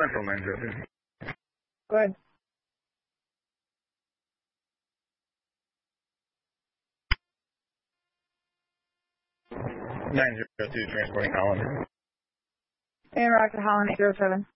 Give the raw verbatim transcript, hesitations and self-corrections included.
Central nine zero two. Go ahead. nine zero two, transporting Holland. And Rocket Holland eight zero seven.